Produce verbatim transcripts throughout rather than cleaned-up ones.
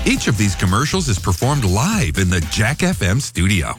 Each of these commercials is performed live in the Jack F M studio.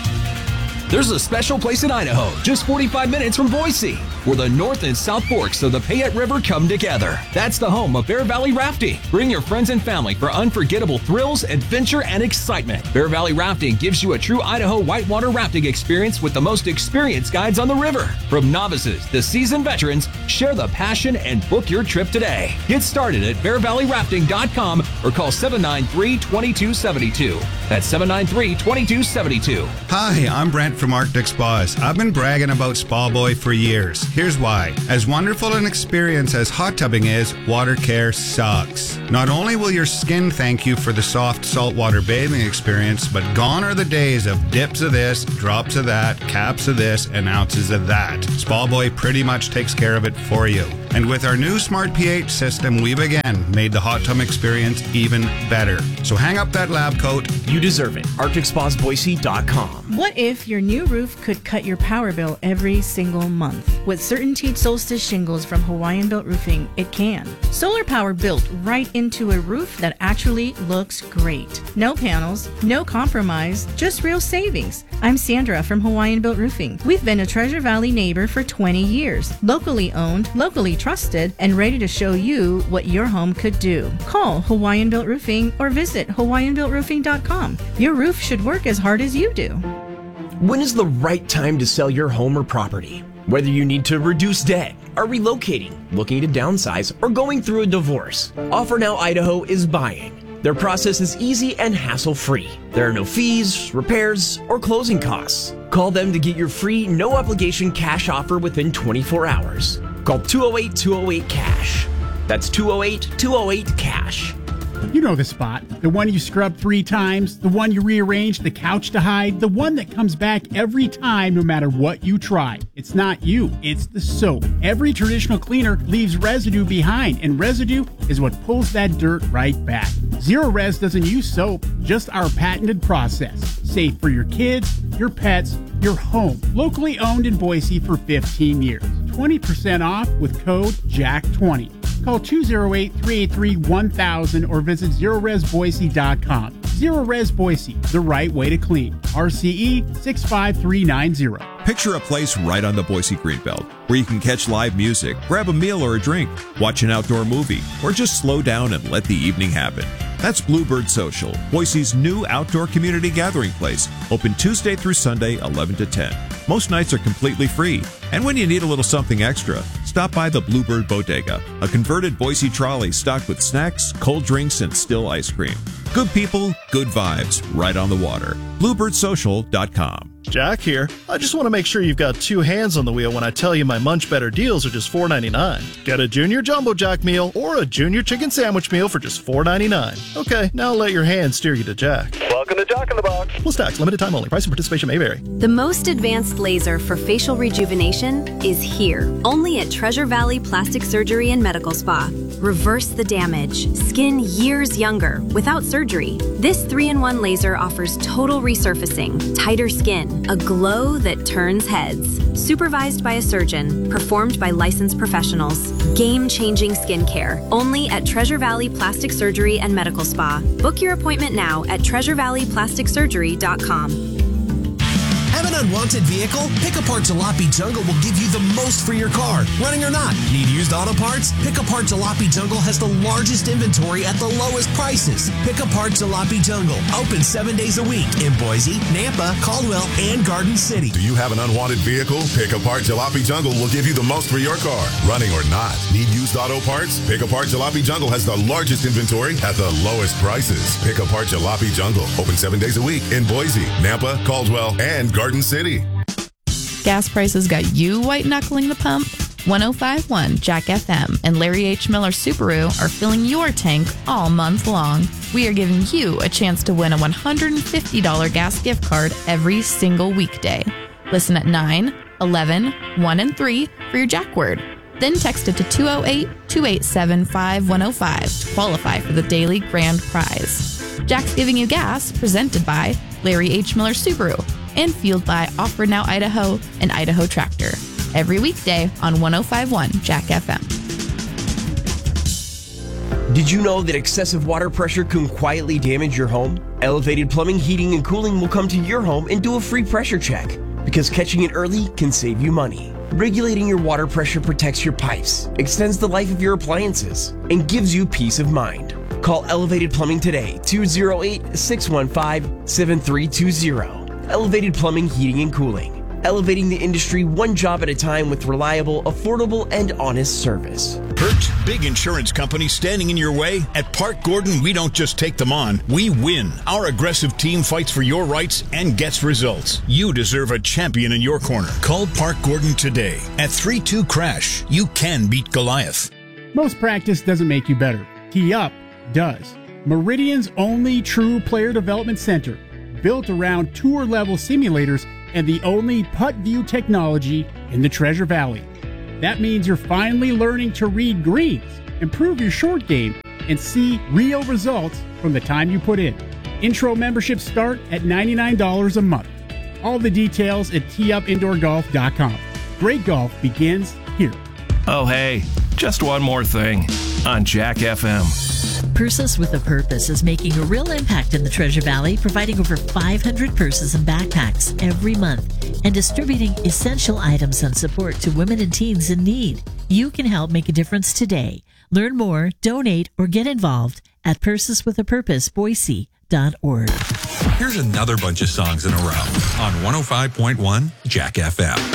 There's a special place in Idaho, just forty-five minutes from Boise, where the North and South Forks of the Payette River come together. That's the home of Bear Valley Rafting. Bring your friends and family for unforgettable thrills, adventure, and excitement. Bear Valley Rafting gives you a true Idaho whitewater rafting experience with the most experienced guides on the river. From novices to seasoned veterans, share the passion and book your trip today. Get started at bear valley rafting dot com or call seven nine three, two two seven two. That's seven nine three, two two seven two. Hi, I'm Brent from Arctic Spas. I've been bragging about Spa Boy for years. Here's why. As wonderful an experience as hot tubbing is, water care sucks. Not only will your skin thank you for the soft saltwater bathing experience, but gone are the days of dips of this, drops of that, caps of this, and ounces of that. Spa Boy pretty much takes care of it for you. And with our new Smart pH system, we've again made the hot tub experience even better. So hang up that lab coat. You deserve it. arctic spas boise dot com. What if your new roof could cut your power bill every single month? With Certainteed Solstice shingles from Hawaiian Built Roofing, it can. Solar power built right into a roof that actually looks great. No panels, no compromise, just real savings. I'm Sandra from Hawaiian Built Roofing. We've been a Treasure Valley neighbor for twenty years. Locally owned, locally trusted, and ready to show you what your home could do. Call Hawaiian Built Roofing or visit hawaiian built roofing dot com. Your roof should work as hard as you do. When is the right time to sell your home or property? Whether you need to reduce debt, are relocating, looking to downsize, or going through a divorce, Offer Now Idaho is buying. Their process is easy and hassle-free. There are no fees, repairs, or closing costs. Call them to get your free, no-obligation cash offer within twenty-four hours. Call two oh eight, two oh eight, cash. That's two oh eight, two oh eight, cash. You know the spot. The one you scrub three times, the one you rearrange the couch to hide, the one that comes back every time no matter what you try. It's not you, it's the soap. Every traditional cleaner leaves residue behind, and residue is what pulls that dirt right back. Zero Res doesn't use soap, just our patented process. Safe for your kids, your pets, your home. Locally owned in Boise for fifteen years. twenty percent off with code Jack twenty. Call two oh eight, three eight three, one thousand or visit zero res boise dot com. Zero Res Boise, the right way to clean. R C E six five three nine zero. Picture a place right on the Boise Greenbelt where you can catch live music, grab a meal or a drink, watch an outdoor movie, or just slow down and let the evening happen. That's Bluebird Social, Boise's new outdoor community gathering place, open Tuesday through Sunday, eleven to ten. Most nights are completely free. And when you need a little something extra, stop by the Bluebird Bodega, a converted Boise trolley stocked with snacks, cold drinks, and still ice cream. Good people, good vibes, right on the water. bluebird social dot com. Jack here. I just want to make sure you've got two hands on the wheel when I tell you my Munch Better deals are just four ninety-nine. Get a Junior Jumbo Jack meal or a Junior Chicken Sandwich meal for just four ninety-nine. Okay, now let your hands steer you to Jack. Welcome to Jack in the Box. Plus tax, limited time only. Price and participation may vary. The most advanced laser for facial rejuvenation is here, only at Treasure Valley Plastic Surgery and Medical Spa. Reverse the damage. Skin years younger without surgery. This three in one laser offers total resurfacing, tighter skin, a glow that turns heads. Supervised by a surgeon, performed by licensed professionals. Game-changing skincare, only at Treasure Valley Plastic Surgery and Medical Spa. Book your appointment now at treasure valley plastic surgery dot com. Have an unwanted vehicle? Pick Apart Jalopy Jungle will give you the most for your car, running or not. Need used auto parts? Pick Apart Jalopy Jungle has the largest inventory at the lowest prices. Pick Apart Jalopy Jungle, open seven days a week in Boise, Nampa, Caldwell, and Garden City. Do you have an unwanted vehicle? Pick Apart Jalopy Jungle will give you the most for your car, running or not. Need used auto parts? Pick Apart Jalopy Jungle has the largest inventory at the lowest prices. Pick Apart Jalopy Jungle, open seven days a week in Boise, Nampa, Caldwell, and Garden City. Gas prices got you white-knuckling the pump? one oh five point one Jack F M and Larry H. Miller Subaru are filling your tank all month long. We are giving you a chance to win a one hundred fifty dollars gas gift card every single weekday. Listen at nine, eleven, one, and three for your Jack word. Then text it to two oh eight, two eight seven, five one oh five to qualify for the daily grand prize. Jack's Giving You Gas, presented by Larry H. Miller Subaru and fueled by Offer Now Idaho and Idaho Tractor. Every weekday on one oh five point one Jack F M. Did you know that excessive water pressure can quietly damage your home? Elevated Plumbing, Heating, and Cooling will come to your home and do a free pressure check, because catching it early can save you money. Regulating your water pressure protects your pipes, extends the life of your appliances, and gives you peace of mind. Call Elevated Plumbing today, two oh eight, six one five, seven three two zero. Elevated Plumbing, Heating, and Cooling. Elevating the industry one job at a time with reliable, affordable, and honest service. Hurt? Big insurance companies standing in your way? At Park Gordon, we don't just take them on, we win. Our aggressive team fights for your rights and gets results. You deserve a champion in your corner. Call Park Gordon today at three two crash. You can beat Goliath. Most practice doesn't make you better. Tee Up does. Meridian's only true player development center, built around tour-level simulators and the only putt view technology in the Treasure Valley. That means you're finally learning to read greens, improve your short game, and see real results from the time you put in. Intro memberships start at ninety-nine dollars a month. All the details at tee up indoor golf dot com. Great golf begins here. Oh, hey, just one more thing on Jack F M. Purses with a Purpose is making a real impact in the Treasure Valley, providing over five hundred purses and backpacks every month and distributing essential items and support to women and teens in need. You can help make a difference today. Learn more, donate, or get involved at purses with a purpose boise dot org. Here's another bunch of songs in a row on one oh five point one Jack F M.